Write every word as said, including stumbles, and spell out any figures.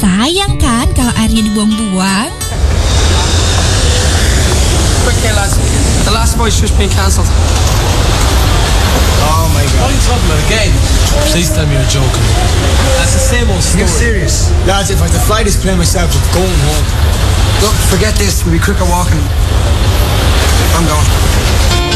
Sayang kan kalau airnya dibuang-buang? Quick here, lads. The last voice just been cancelled. Oh my god. What are you talking about again? Please tell me you're joking. That's the same old story. You're serious? Lads, if I had to fly this plane myself, I'm going home. Look, forget this. We'll be quicker walking. I'm going.